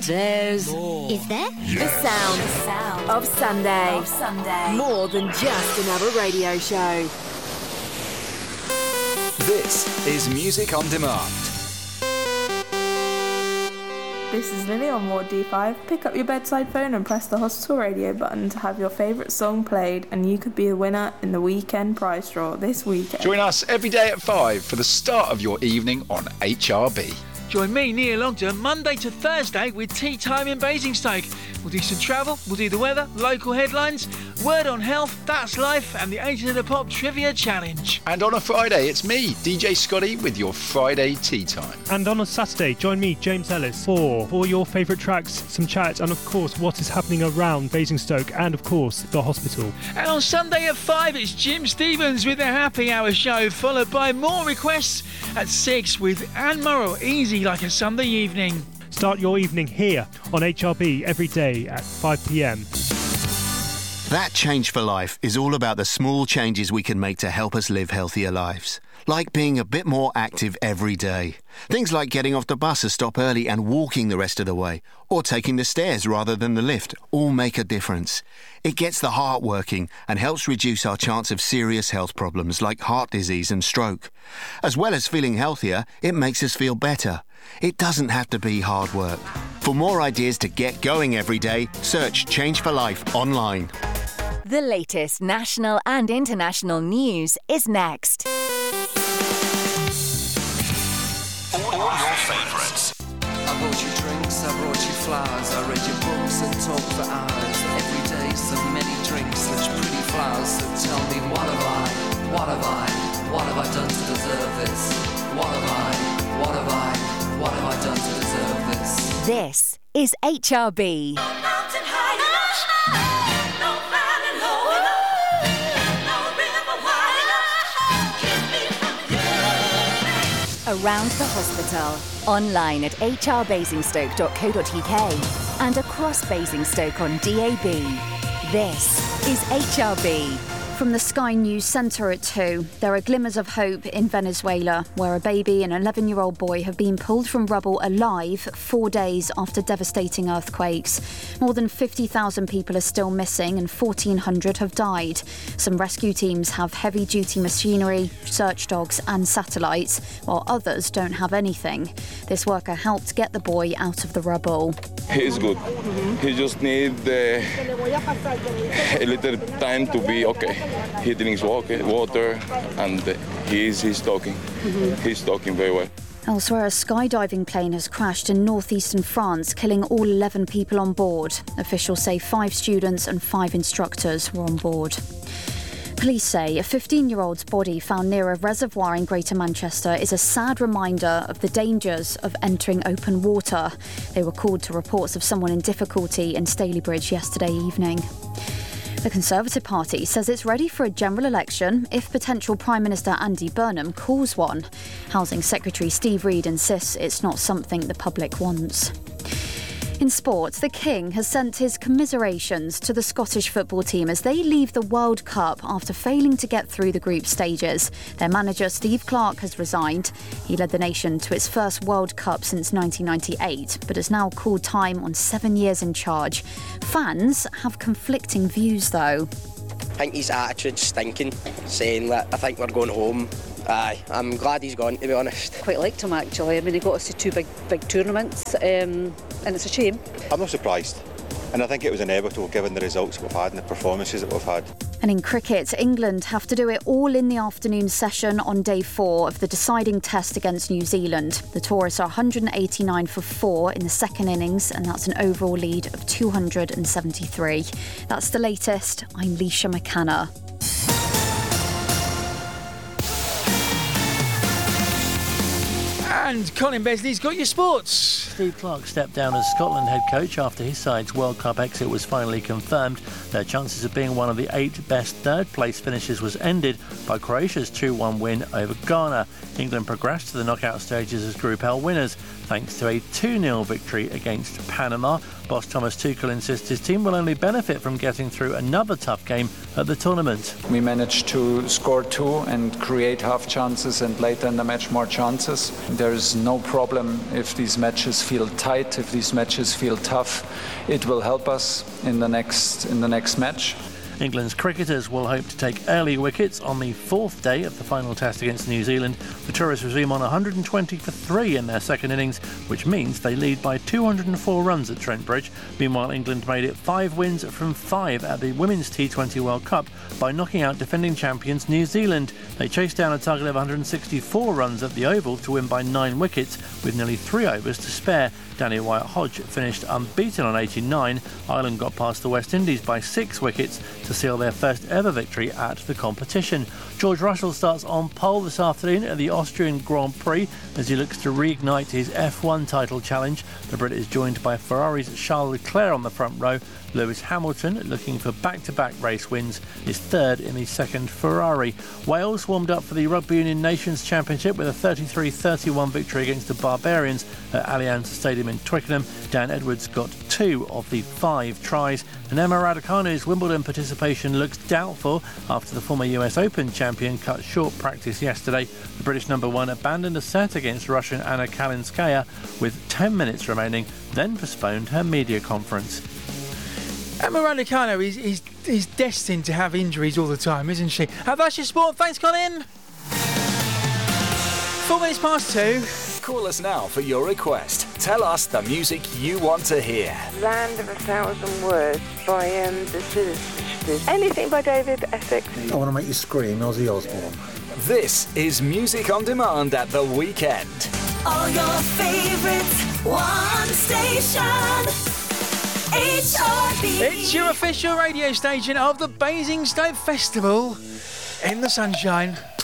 There's more. Is there? Yes. The sound of Sunday. More than just another radio show. This is Music on Demand. This is Lily on Ward D5. Pick up your bedside phone and press the hospital radio button to have your favourite song played, and you could be a winner in the weekend prize draw this weekend. Join us every day at 5 for the start of your evening on HRB. Join me, Neil Ogden, Monday to Thursday with Tea Time in Basingstoke. We'll do some travel, we'll do the weather, local headlines, word on health, that's life, and the 80s of the Pop Trivia Challenge. And on a Friday, it's me, DJ Scotty, with your Friday Tea Time. And on a Saturday, join me, James Ellis, for your favourite tracks, some chat, and of course, what is happening around Basingstoke, and of course, the hospital. And on Sunday at 5, it's Jim Stevens with the Happy Hour show, followed by more requests at 6 with Anne Morrow, Easy Like a Sunday Evening. Start your evening here on HRB every day at 5 p.m. That Change for Life is all about the small changes we can make to help us live healthier lives. Like being a bit more active every day. Things like getting off the bus a stop early and walking the rest of the way, or taking the stairs rather than the lift, all make a difference. It gets the heart working and helps reduce our chance of serious health problems like heart disease and stroke. As well as feeling healthier, it makes us feel better. It doesn't have to be hard work. For more ideas to get going every day, search Change for Life online. The latest national and international news is next. All your favourites. I brought you drinks, I brought you flowers, I read your books and talked for hours. Every day so many drinks, such pretty flowers. So tell me, what have I done to deserve this? What have I done to deserve this? This is HRB. Around the hospital, online at hrbasingstoke.co.uk and across Basingstoke on DAB. This is HRB. From the Sky News Centre at 2, there are glimmers of hope in Venezuela, where a baby and an 11-year-old boy have been pulled from rubble alive 4 days after devastating earthquakes. More than 50,000 people are still missing and 1,400 have died. Some rescue teams have heavy-duty machinery, search dogs and satellites, while others don't have anything. This worker helped get the boy out of the rubble. He's good. He just needs a little time to be okay. He drinks water and he's talking. He's talking very well. Elsewhere, a skydiving plane has crashed in northeastern France, killing all 11 people on board. Officials say 5 students and 5 instructors were on board. Police say a 15-year-old's body found near a reservoir in Greater Manchester is a sad reminder of the dangers of entering open water. They were called to reports of someone in difficulty in Stalybridge yesterday evening. The Conservative Party says it's ready for a general election if potential Prime Minister Andy Burnham calls one. Housing Secretary Steve Reed insists it's not something the public wants. In sport, the King has sent his commiserations to the Scottish football team as they leave the World Cup after failing to get through the group stages. Their manager, Steve Clarke, has resigned. He led the nation to its first World Cup since 1998, but has now called time on 7 years in charge. Fans have conflicting views, though. I think his attitude's stinking, saying that I think we're going home. Aye, I'm glad he's gone, to be honest. Quite liked him, actually. I mean, he got us to 2 big tournaments, and it's a shame. I'm not surprised, and I think it was inevitable given the results we've had and the performances that we've had. And in cricket, England have to do it all in the afternoon session on day 4 of the deciding test against New Zealand. The Tourists are 189 for 4 in the second innings, and that's an overall lead of 273. That's the latest. I'm Leisha McCanna. And Colin Besley's got your sports. Steve Clarke stepped down as Scotland head coach after his side's World Cup exit was finally confirmed. Their chances of being one of the 8 best third-place finishes was ended by Croatia's 2-1 win over Ghana. England progressed to the knockout stages as Group L winners. thanks to a 2-0 victory against Panama. Boss Thomas Tuchel insists his team will only benefit from getting through another tough game at the tournament. We managed to score 2 and create half chances, and later in the match more chances. There is no problem if these matches feel tight, if these matches feel tough. It will help us in the next match. England's cricketers will hope to take early wickets on the 4th day of the final test against New Zealand. The tourists resume on 120 for 3 in their second innings, which means they lead by 204 runs at Trent Bridge. Meanwhile, England made it 5 wins from 5 at the Women's T20 World Cup by knocking out defending champions New Zealand. They chased down a target of 164 runs at the Oval to win by 9 wickets, with nearly 3 overs to spare. Danny Wyatt-Hodge finished unbeaten on 89. Ireland got past the West Indies by 6 wickets to seal their first ever victory at the competition. George Russell starts on pole this afternoon at the Austrian Grand Prix as he looks to reignite his F1 title challenge. The Brit is joined by Ferrari's Charles Leclerc on the front row. Lewis Hamilton, looking for back-to-back race wins, is third in the second Ferrari. Wales warmed up for the Rugby Union Nations Championship with a 33-31 victory against the Barbarians at Allianz Stadium in Twickenham. Dan Edwards got 2 of the 5 tries, and Emma Raducanu's Wimbledon participation looks doubtful after the former US Open champion cut short practice yesterday. The British number 1 abandoned a set against Russian Anna Kalinskaya with 10 minutes remaining, then postponed her media conference. Emma Raducanu is destined to have injuries all the time, isn't she? That's your sport. Thanks, Colin. 4 minutes past 2. Call us now for your request. Tell us the music you want to hear. Land of a Thousand Words by the Citizens. Anything by David Essex. I want to make you scream, Ozzy Osbourne. This is Music on Demand at the weekend. All your favourites, one station. HRB. It's your official radio station of the Basingstoke Festival in the sunshine.